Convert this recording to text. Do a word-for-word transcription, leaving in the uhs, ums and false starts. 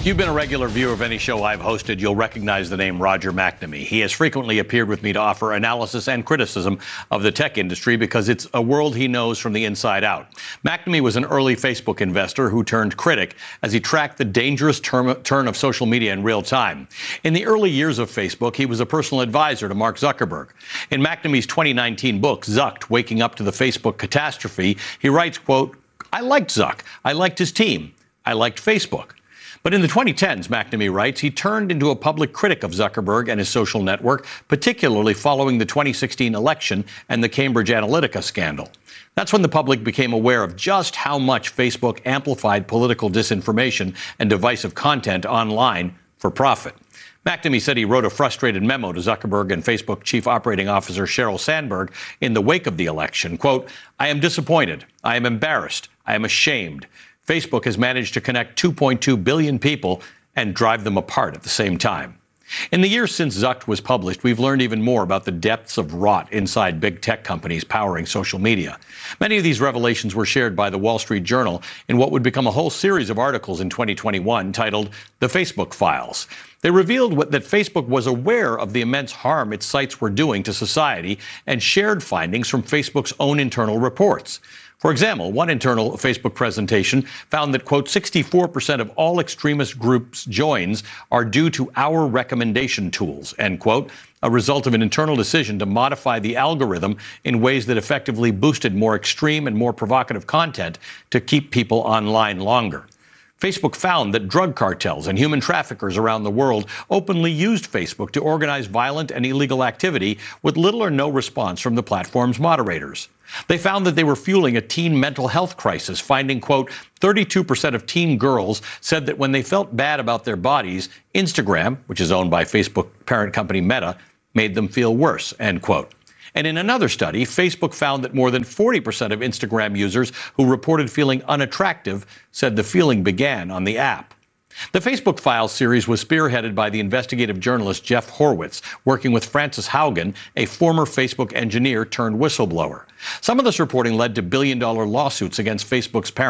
If you've been a regular viewer of any show I've hosted, you'll recognize the name Roger McNamee. He has frequently appeared with me to offer analysis and criticism of the tech industry because it's a world he knows from the inside out. McNamee was an early Facebook investor who turned critic as he tracked the dangerous term, turn of social media in real time. In the early years of Facebook, he was a personal advisor to Mark Zuckerberg. In McNamee's twenty nineteen book, Zucked, Waking Up to the Facebook Catastrophe, he writes, quote, "I liked Zuck. I liked his team. I liked Facebook." But in the twenty tens, McNamee writes, he turned into a public critic of Zuckerberg and his social network, particularly following the twenty sixteen election and the Cambridge Analytica scandal. That's when the public became aware of just how much Facebook amplified political disinformation and divisive content online for profit. McNamee said he wrote a frustrated memo to Zuckerberg and Facebook Chief Operating Officer Sheryl Sandberg in the wake of the election. Quote, "I am disappointed. I am embarrassed. I am ashamed. Facebook has managed to connect two point two billion people and drive them apart at the same time." In the years since Zucked was published, we've learned even more about the depths of rot inside big tech companies powering social media. Many of these revelations were shared by the Wall Street Journal in what would become a whole series of articles in twenty twenty-one titled The Facebook Files. They revealed what, that Facebook was aware of the immense harm its sites were doing to society and shared findings from Facebook's own internal reports. For example, one internal Facebook presentation found that, quote, sixty-four percent of all extremist groups' joins are due to our recommendation tools, end quote, a result of an internal decision to modify the algorithm in ways that effectively boosted more extreme and more provocative content to keep people online longer. Facebook found that drug cartels and human traffickers around the world openly used Facebook to organize violent and illegal activity with little or no response from the platform's moderators. They found that they were fueling a teen mental health crisis, finding, quote, thirty-two percent of teen girls said that when they felt bad about their bodies, Instagram, which is owned by Facebook parent company Meta, made them feel worse, end quote. And in another study, Facebook found that more than forty percent of Instagram users who reported feeling unattractive said the feeling began on the app. The Facebook Files series was spearheaded by the investigative journalist Jeff Horwitz, working with Frances Haugen, a former Facebook engineer turned whistleblower. Some of this reporting led to billion-dollar lawsuits against Facebook's parent